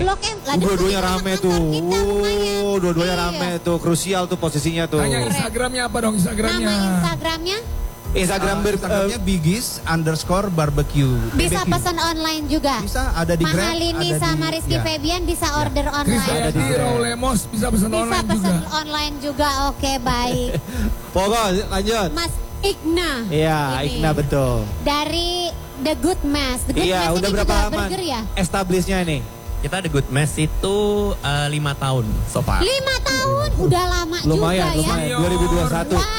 Blok M. Lah, Dua-duanya dekat rame sama tuh. kantor kita, lumayan. Dua-duanya Iya. rame tuh, krusial tuh posisinya tuh. Tanya Instagramnya apa dong Instagramnya? Nama Instagramnya Instagramnya Bigis_barbecue. bisa BBQ. pesan online juga. Bisa, ada di Grab. Mahalini ada sama di- Rizky ya. Febian bisa order Chris online. Dayadi, Raul Lemos bisa pesan Bisa online pesan juga. online juga. Oke, baik. Pokok lanjut. Mas Igna. Iya, Ini. Igna betul. Dari The Good Mess. The Good Iya, Mess udah ini berapa juga lama burger ya? establishnya nih? Kita The Good Mess itu 5 tahun so far. 5 tahun, udah lama Lumayan, juga lumayan. ya. 2021. Wow.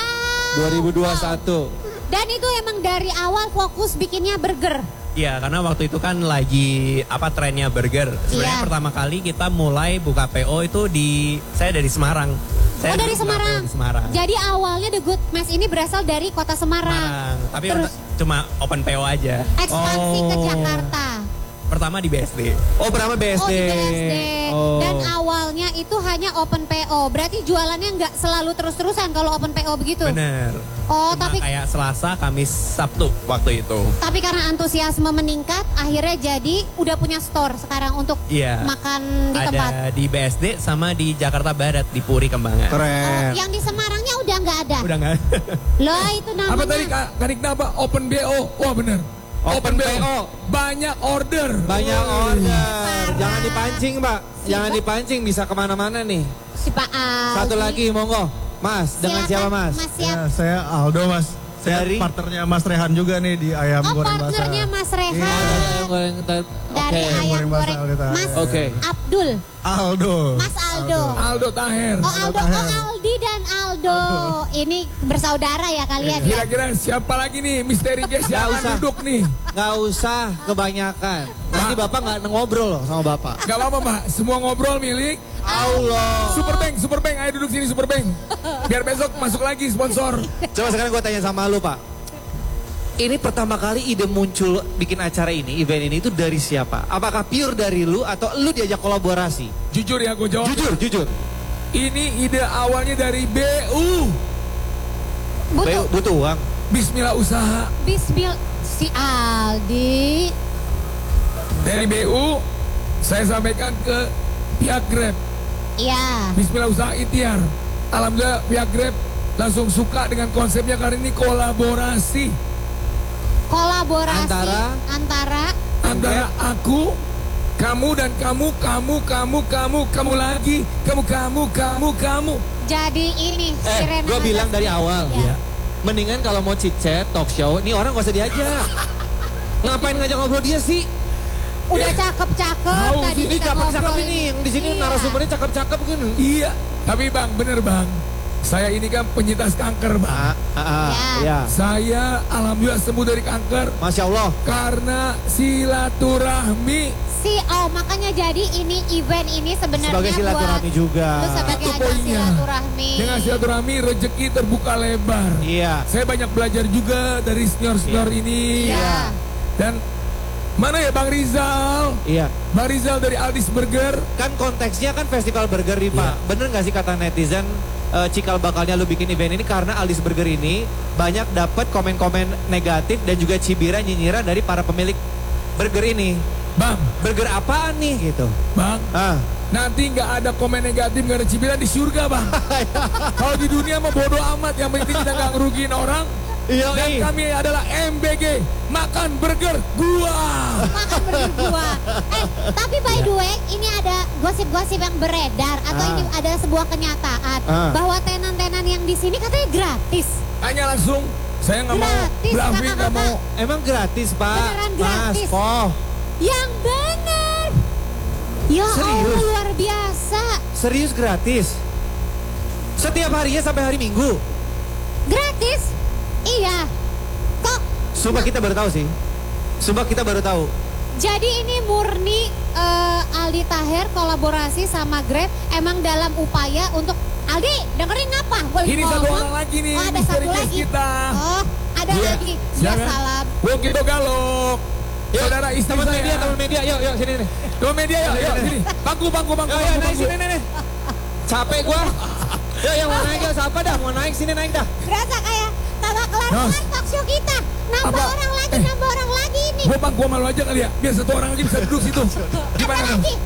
2021. Dan itu emang dari awal fokus bikinnya burger. Iya, karena waktu itu kan lagi trennya burger. Sebenarnya Iya. pertama kali kita mulai buka PO itu saya dari Semarang. Saya Oh, dari dulu buka Semarang. PO di Semarang. Jadi awalnya The Good Mess ini berasal dari kota Semarang. Semarang. Tapi Terus cuma open PO aja. ekspansi ke Jakarta. Pertama di BSD. Oh, pertama BSD. Oh, di BSD. Oh. Dan awalnya itu hanya open PO. Berarti jualannya nggak selalu terus-terusan kalau open PO begitu. Bener. Oh, Cuma tapi kayak Selasa, Kamis, Sabtu waktu itu. karena antusiasme meningkat, akhirnya jadi udah punya store sekarang untuk Iya. makan di Ada tempat. di BSD sama di Jakarta Barat di Puri Kembangan. Oh, Keren. yang di Semarangnya udah nggak ada. Udah nggak? Loh, itu namanya. Apa tadi Kak Nikna apa? Open BO. Wah bener. Open PO. Banyak order. Banyak order. Parah. Jangan dipancing, Pak. Jangan dipancing, bisa kemana-mana nih. Si Pak Satu Aldi. lagi, monggo. Mas, dengan Silakan, siapa Mas? Mas siap. Ya, saya Aldo Mas. Saya Dari? partnernya Mas Rehan juga nih di ayam Oh, goreng basah. partnernya Mas Rehan. Iya. Dari ayam Goreng basah, goreng. Aldi Taher. Mas Oke. Abdul. Aldo. Mas Aldo. Aldo Taher. Oh, Aldo. Oh, Aldi dan Aldo. Ini bersaudara ya kalian ya? Kira-kira siapa lagi nih misteri guest yang Nggak usah. akan duduk nih? Nggak usah kebanyakan. Nanti Bapak nggak ngobrol loh sama Bapak. Gak apa-apa Pak, semua ngobrol milik Allah. Super Bank, ayo duduk sini Super Bank. Biar besok masuk lagi sponsor. Coba sekarang gue tanya sama lu, Pak. Ini pertama kali ide muncul bikin acara ini, event ini itu dari siapa? Apakah pure dari lu atau lu diajak kolaborasi? Jujur ya gue jawab. Jujur, jujur. Ini ide awalnya dari BU. Butuh. Butuh uang. Bismillah usaha. Bismillah. Si Aldi. Dari BU, saya sampaikan ke pihak Grab. Iya. Bismillah usaha ikhtiar. Alhamdulillah pihak Grab langsung suka dengan konsepnya karena ini kolaborasi Kolaborasi Antara? antara aku, kamu dan kamu lagi, kamu. Jadi ini Sirena Gue bilang dari awal. Ya. Mendingan kalau mau chit chat, talk show, ini orang gak usah diajak. Ngapain ngajak ngobrol dia sih? Udah cakep-cakep Tahu tadi ini kita cakep-cakep ngobrol. ini, yang di sini Iya. narasumbernya cakep-cakep gini. Iya, tapi Bang, bener Bang. Saya ini kan penyintas kanker Bang. Ya. Saya alhamdulillah sembuh dari kanker Masya Allah. karena silaturahmi. Makanya jadi ini event ini sebenarnya Sebagai silaturahmi buat juga. itu sebagai Itu ajang poinnya. silaturahmi. Dengan silaturahmi rezeki terbuka lebar. Iya. Saya banyak belajar juga dari senior-senior ini. Iya. Dan mana ya Bang Rizal? Iya. Bang Rizal dari Aldis Burger. Kan konteksnya kan festival burger nih Pak. Bener gak sih kata netizen cikal bakalnya lu bikin event ini karena Aldis Burger ini banyak dapat komen-komen negatif dan juga cibiran nyinyiran dari para pemilik burger ini. Bang, Burger apaan nih gitu. Bang. Nanti nggak ada komen negatif, nggak ada cibiran di surga Bang. Kalau di dunia mah bodo amat, yang penting kita nggak ngerugiin orang. Iya, Dan kami adalah MBG, makan burger gua. Makan berdua. Tapi by the way, ini ada gosip-gosip yang beredar atau ini ada sebuah kenyataan bahwa tenan-tenan yang di sini katanya gratis. Tanya langsung, saya nggak mau Gratis, bluffing, nggak kakak-kakak. mau. Emang gratis Pak? Beneran gratis. Mas, Poh. Yang benar. Ya Serius? Allah, luar biasa. Serius gratis? Setiap harinya sampai hari Minggu? Gratis? Iya. Kok Sumpah kita baru tahu sih. Sumpah kita baru tahu. jadi ini murni Aldi Taher kolaborasi sama Grab emang dalam upaya untuk Aldi dengerin apa? Boleh Ini satu ngomong? orang lagi nih, Oh, ada misteri satu guest lagi. kita. Oh, ada Iya. lagi. Ya Silakan. salam. Wong Kito Galok. Saudara istri Teman saya. media, teman media, yuk sini nih. Teman media yuk sini. Bangku. Naik sini nih. Capek gua. Ya yang mau naik ya siapa dah? Mau naik sini naik dah. Berasa kayak kagak kelar Nos. kan talk show kita. Nambah Apa? orang lagi, nambah orang lagi ini. Gua malu aja kali ya. Biar satu orang aja bisa duduk situ. Gimana Apa dong? lagi?